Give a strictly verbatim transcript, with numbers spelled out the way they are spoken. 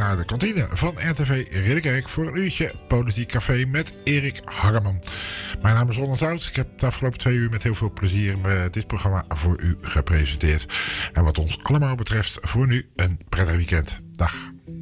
naar de kantine van R T V Ridderkerk voor een uurtje Politiek Café met Erik Harreman. Mijn naam is Ronald Zout. Ik heb de afgelopen twee uur met heel veel plezier dit programma voor u gepresenteerd. En wat ons allemaal betreft voor nu een prettig weekend. Dag.